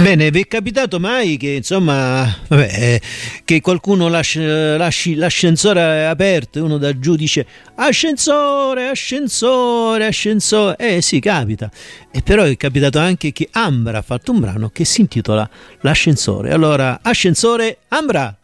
Bene, vi è capitato mai che insomma, che qualcuno lasci l'ascensore aperto e uno da giù dice ascensore, ascensore, ascensore? Sì, capita. E però è capitato anche che Ambra ha fatto un brano che si intitola L'ascensore. Allora, ascensore, Ambra!